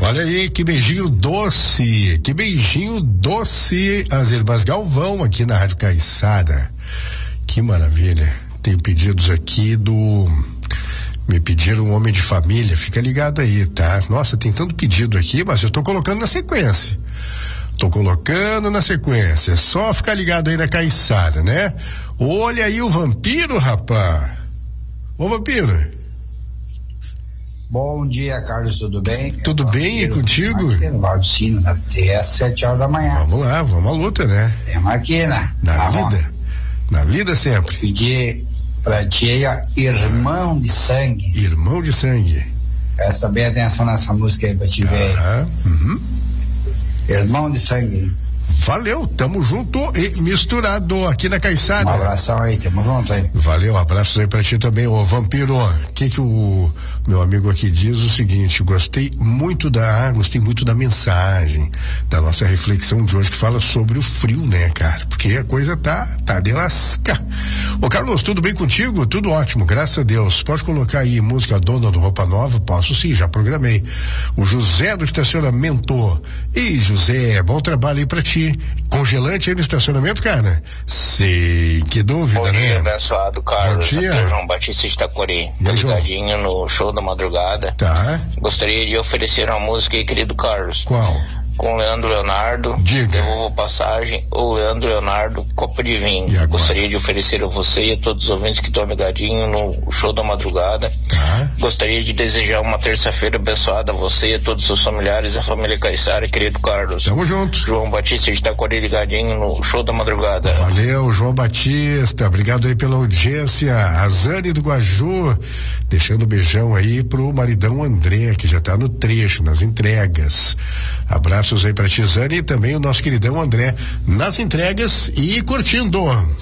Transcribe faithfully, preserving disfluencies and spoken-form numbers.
Olha aí, que beijinho doce, que beijinho doce, as irmãs Galvão aqui na Rádio Caiçara. Que maravilha. Tenho pedidos aqui do... Me pediram um homem de família, fica ligado aí, tá? Nossa, tem tanto pedido aqui, mas eu tô colocando na sequência. Tô colocando na sequência, é só ficar ligado aí na Caiçara, né? Olha aí o vampiro, rapaz. Ô, vampiro. Bom dia, Carlos, tudo bem? Tudo bem, e contigo? Valdo Sinos, até às sete horas da manhã. Vamos lá, vamos à luta, né? Temos aqui, né? Na tá vida, bom. Na vida sempre. Pedir pra tia, irmão de sangue. Irmão de sangue. Presta bem atenção nessa música aí pra te ver. Ah, uhum. Irmão de sangue. Valeu, tamo junto e misturado aqui na Caiçara. Um abração aí, tamo junto aí. Valeu, abraços aí pra ti também, ô vampiro. O que que o meu amigo aqui diz? O seguinte: gostei muito da, gostei muito da mensagem, da nossa reflexão de hoje, que fala sobre o frio, né, cara? Porque a coisa tá, tá de lascar. Ô Carlos, tudo bem contigo? Tudo ótimo, graças a Deus. Pode colocar aí música Dona do Roupa Nova? Posso sim, já programei. O José do estacionamento. Ih, José, bom trabalho aí pra ti. Congelante aí no estacionamento, cara? Sei, que dúvida, bom né? Bom dia, abençoado, Carlos. Bom dia. Aqui é o João Batista de Itacori. Tá ligadinho no show da madrugada. Tá. Gostaria de oferecer uma música aí, querido Carlos. Qual? Com Leandro Leonardo. Diga. Devolvo passagem. Ou Leandro Leonardo, Copa de Vinho. Gostaria de oferecer a você e a todos os ouvintes que estão ligadinho no show da madrugada. Tá. Gostaria de desejar uma terça-feira abençoada a você e a todos os seus familiares, a família Caiçara, querido Carlos. Tamo junto. João Batista de Itacori ligadinho no show da madrugada. Valeu, João Batista. Obrigado aí pela audiência. A Zane do Guaju, deixando um beijão aí pro maridão André, que já tá no trecho, nas entregas. Abraços aí pra Tizane e também o nosso queridão André nas entregas e curtindo.